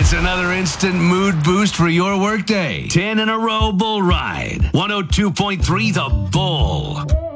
It's another instant mood boost for your workday. 10 in a row bull ride. 102.3 The Bull.